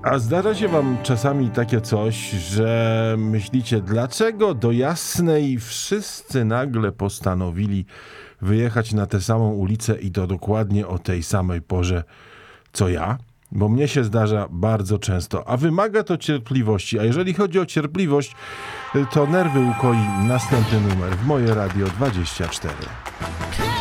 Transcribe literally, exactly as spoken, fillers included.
A zdarza się wam czasami takie coś, że myślicie, dlaczego do Jasnej wszyscy nagle postanowili wyjechać na tę samą ulicę i to dokładnie o tej samej porze co ja? Bo mnie się zdarza bardzo często, a wymaga to cierpliwości. A jeżeli chodzi o cierpliwość, to nerwy ukoi następny numer w Moje Radio dwadzieścia cztery.